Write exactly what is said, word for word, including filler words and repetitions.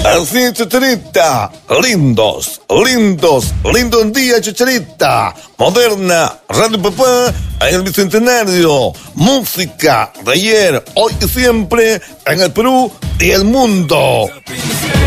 Así es, Chicharita. Lindos, lindos, lindo día, Chicharita. Moderna, Radio Papá, en el Bicentenario. Música de ayer, hoy y siempre, en el Perú y el mundo.